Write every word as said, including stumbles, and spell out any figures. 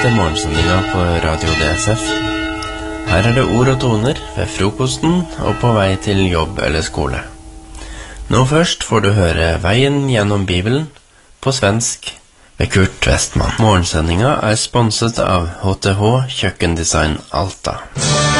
til morgensendinga på Radio D S F. Her er det ord og toner ved frokosten og på vei til jobb eller skole. Nå først får du høre Veien gjennom Bibelen på svensk ved Kurt Westman. Morgensendinga er sponset av H T H Kjøkkendesign Alta.